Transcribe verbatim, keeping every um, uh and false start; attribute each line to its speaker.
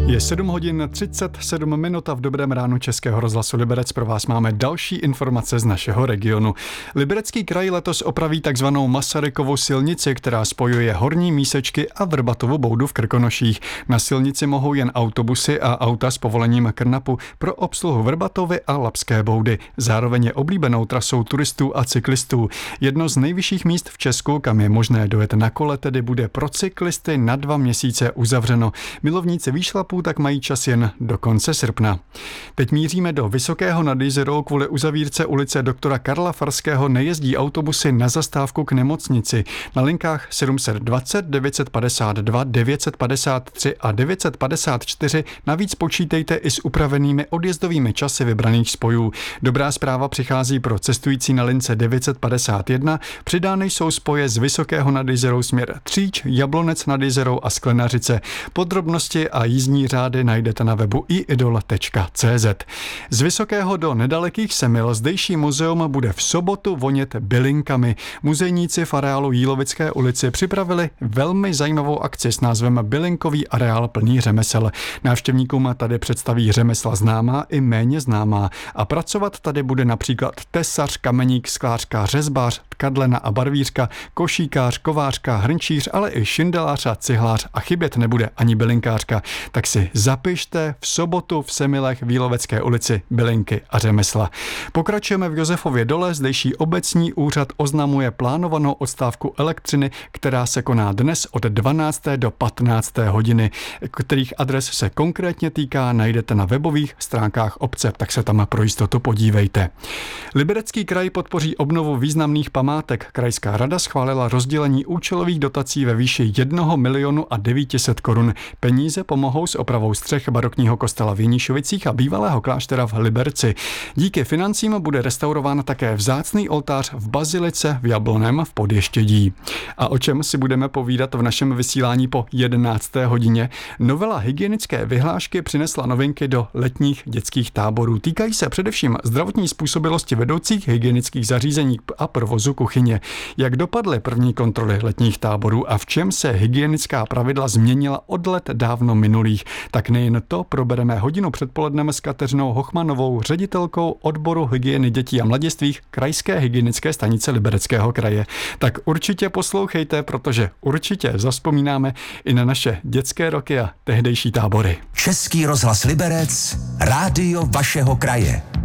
Speaker 1: Je sedm hodin třicet sedm minut a v dobrém ránu Českého rozhlasu Liberec pro vás máme další informace z našeho regionu. Liberecký kraj letos opraví takzvanou Masarykovu silnici, která spojuje Horní Mísečky a Vrbatovu boudu v Krkonoších. Na silnici mohou jen autobusy a auta s povolením KRNAPu pro obsluhu Vrbatovy a Labské boudy. Zároveň je oblíbenou trasou turistů a cyklistů. Jedno z nejvyšších míst v Česku, kam je možné dojet na kole, tedy bude pro cyklisty na dva měsíce uzavřeno. Milovníci výšlapů tak mají čas jen do konce srpna. Teď míříme do Vysokého nad Jizerou. Kvůli uzavírce ulice doktora Karla Farského nejezdí autobusy na zastávku k nemocnici. Na linkách sedm set dvacet, devět set padesát dva, devět set padesát tři a devět set padesát čtyři navíc počítejte i s upravenými odjezdovými časy vybraných spojů. Dobrá zpráva přichází pro cestující na lince devět set padesát jedna. Přidány jsou spoje z Vysokého nad Jizerou směr Tříč, Jablonec nad Jizerou a Sklenařice. Podrobnosti a jízdní řády najdete na webu i idol tečka cé zet. Z Vysokého do nedalekých Semil zdejší muzeum bude v sobotu vonět bylinkami. Muzejníci v areálu Jílovické ulici připravili velmi zajímavou akci s názvem Bylinkový areál plný řemesel. Návštěvníkům tady představí řemesla známá i méně známá a pracovat tady bude například tesař, kameník, sklářka, řezbář, tkadlena a barvířka, košíkář, kovářka, hrnčíř, ale i šindelář a cihlář a chybět nebude ani bylinkářka. Tak si zapište v sobotu v Semilech v Jílovecké ulici bylinky a řemesla. Pokračujeme v Josefově dole. Zdejší obecní úřad oznamuje plánovanou odstávku elektřiny, která se koná dnes od dvanácté do patnácté hodiny. Kterých adres se konkrétně týká, najdete na webových stránkách obce, tak se tam pro jistotu podívejte. Liberecký kraj podpoří obnovu významných památek. Krajská rada schválila rozdělení účelových dotací ve výši jednoho milionu a devět set korun. Peníze pomohou s opravou střech barokního kostela v Jeníšovicích a bývalého kláštera v Liberci. Díky financím bude restaurován také vzácný oltář v bazilice v Jablonem v Podještědí. A o čem si budeme povídat v našem vysílání po jedenácté hodině? Novela hygienické vyhlášky přinesla novinky do letních dětských táborů. Týkají se především zdravotní způsobilosti vedoucích hygienických zařízení a provozu kuchyně. Jak dopadly první kontroly letních táborů a v čem se hygienická pravidla změnila od let dávno minulých? Tak nejen to probereme hodinu předpolednem s Kateřinou Hochmanovou, ředitelkou odboru hygieny dětí a mladistvých Krajské hygienické stanice Libereckého kraje. Tak určitě poslouchejte, protože určitě zavzpomínáme i na naše dětské roky a tehdejší tábory.
Speaker 2: Český rozhlas Liberec, rádio vašeho kraje.